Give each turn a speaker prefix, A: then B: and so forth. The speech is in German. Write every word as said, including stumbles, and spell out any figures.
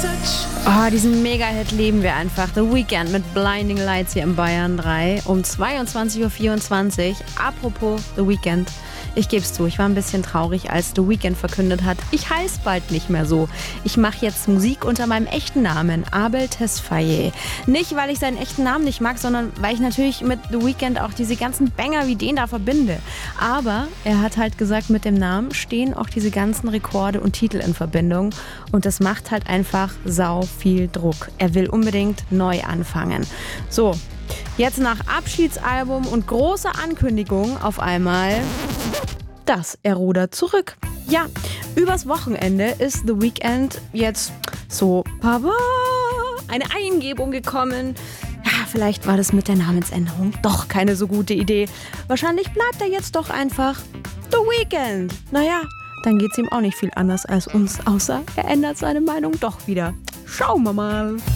A: Oh, diesen Mega-Hit lieben wir einfach. The Weeknd mit Blinding Lights hier im Bayern drei um zweiundzwanzig Uhr vierundzwanzig. Apropos The Weeknd. Ich geb's zu, ich war ein bisschen traurig, als The Weeknd verkündet hat, ich heiß bald nicht mehr so. Ich mache jetzt Musik unter meinem echten Namen, Abel Tesfaye. Nicht, weil ich seinen echten Namen nicht mag, sondern weil ich natürlich mit The Weeknd auch diese ganzen Banger wie den da verbinde. Aber er hat halt gesagt, mit dem Namen stehen auch diese ganzen Rekorde und Titel in Verbindung. Und das macht halt einfach sau viel Druck. Er will unbedingt neu anfangen. So, jetzt nach Abschiedsalbum und großer Ankündigung auf einmal, dass er rudert zurück. Ja, übers Wochenende ist The Weeknd jetzt so Papa, eine Eingebung gekommen. Ja, vielleicht war das mit der Namensänderung doch keine so gute Idee. Wahrscheinlich bleibt er jetzt doch einfach The Weeknd. Naja, dann geht's ihm auch nicht viel anders als uns, außer er ändert seine Meinung doch wieder. Schauen wir mal.